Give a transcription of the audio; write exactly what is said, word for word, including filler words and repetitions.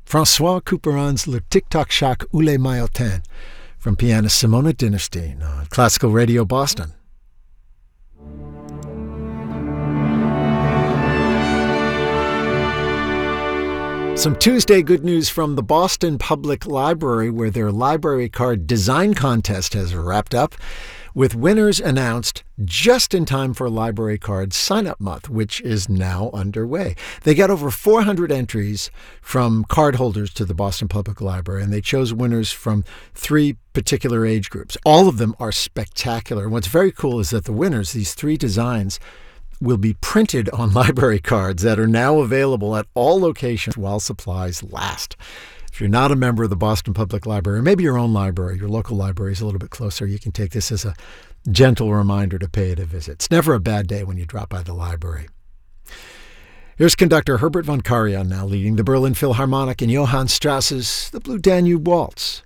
François Couperin's Le Tic-Tac Shack ou les Maillotins from pianist Simona Dinnerstein on Classical Radio Boston. Some Tuesday good news from the Boston Public Library, where their library card design contest has wrapped up, with winners announced just in time for Library Card Sign-Up Month, which is now underway. They got over four hundred entries from cardholders to the Boston Public Library, and they chose winners from three particular age groups. All of them are spectacular. And what's very cool is that the winners, these three designs, will be printed on library cards that are now available at all locations while supplies last. If you're not a member of the Boston Public Library, or maybe your own library, your local library is a little bit closer, you can take this as a gentle reminder to pay it a visit. It's never a bad day when you drop by the library. Here's conductor Herbert von Karajan now leading the Berlin Philharmonic in Johann Strauss's The Blue Danube Waltz.